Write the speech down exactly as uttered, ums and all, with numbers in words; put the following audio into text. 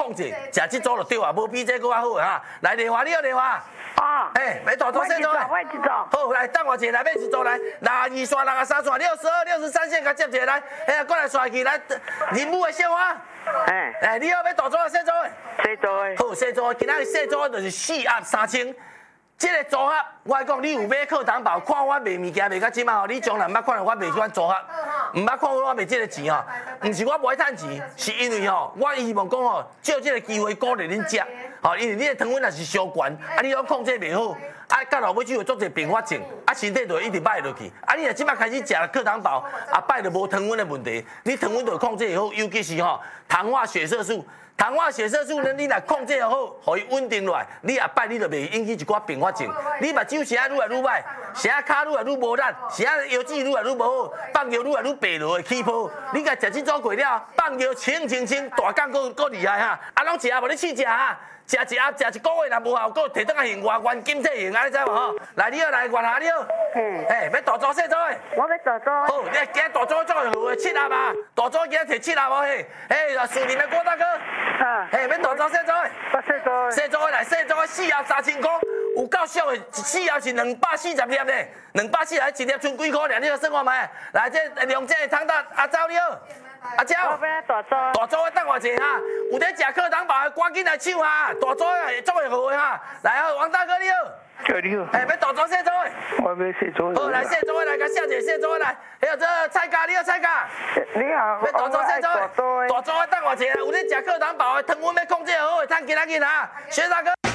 控制，食这组就对啊，无比这个较好哈。来电话，你有电话？ 哦。 哎，要大组细组。 我一组。 好，来等我一下，来买一组来，六二线、六三线、六十二、六十三线，甲接一下来。哎呀，过来刷去来，人母的小花。 哎。 哎，你要要大组啊，细组的？ 细组的。 好，细组，今仔细组就是四盒三千。这个组合，我讲你有买课堂包，看我卖物件卖到即嘛吼，你将来毋捌看到我卖即款组合，毋捌看到我卖即个钱吼，毋是我无爱趁钱，是因为吼，我希望讲吼，借即个机会鼓励恁食，吼，因为你的糖分若是伤悬，啊，你拢控制袂好，啊，到后尾就会做一个并发症，啊，身体就会一直歹落去，啊，你若即摆开始食课堂包，啊，摆就无糖分的问题，你糖分就控制会好，尤其是吼糖化血色素。糖化血色素呢，你若控制好，互伊稳定落来，你后摆你就袂引起一寡并发症。你目睭时啊愈来愈歹，时啊骹愈来愈无力，时啊腰子愈来愈无好，放尿愈来愈白落的起泡。你甲食这组过了，放尿清清清，大杠够够厉害哈！啊，拢食啊，无你试食哈。食一盒，食一个月若无效，搁摕倒来用外观金体型，安尼知无吼？来，你好，来外下你好。嗯。嘿，要大组细组的？ 我要大组。 好，你今日大组做好的七盒啊，大组今日摕七盒无嘿？嘿，树林的郭大哥。啊。嘿，要大组细组的？ 我细组。 细组的来，细组的四盒三千块，有够俗的，四盒是两百四十粒呢，两百四十一粒剩几块尔？你要算看卖。来，这两只汤达阿周你好。阿娇， 我要大组， 大组的等我一下哈，有在食课堂包的赶紧来抢哈，大组的做会好的哈，来哦，王大哥你好， 你好， 哎，要大组细组的， 我要细组， 好来细组的来，甲写一个细组的来，还有这蔡家你好蔡家， 你好， 要大组细组的，大组的等我一下，有在食课堂包的糖分要控制好的，趁今仔日哈，薛大哥。